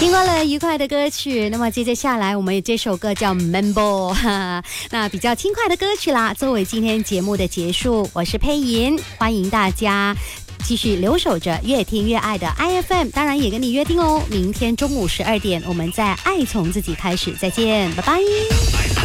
听过了愉快的歌曲，那么接下来我们这首歌叫 Mambo， 那比较轻快的歌曲啦，作为今天节目的结束，我是佩莹，欢迎大家继续留守着越听越爱的 IFM， 当然也跟你约定哦，明天中午12点我们在爱从自己开始，再见，拜拜。